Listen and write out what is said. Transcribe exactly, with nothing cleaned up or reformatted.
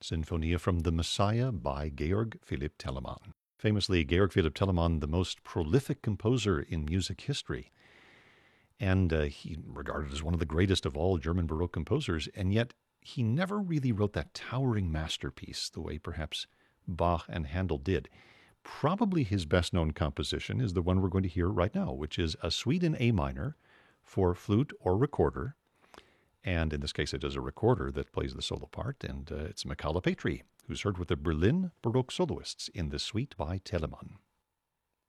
Sinfonia from the Messiah by Georg Philipp Telemann. Famously, Georg Philipp Telemann, the most prolific composer in music history. And uh, he regarded as one of the greatest of all German Baroque composers, and yet he never really wrote that towering masterpiece the way perhaps Bach and Handel did. Probably his best-known composition is the one we're going to hear right now, which is a suite in A minor for flute or recorder. And in this case, it is a recorder that plays the solo part, and uh, it's Michala Petri, who's heard with the Berlin Baroque soloists in the suite by Telemann.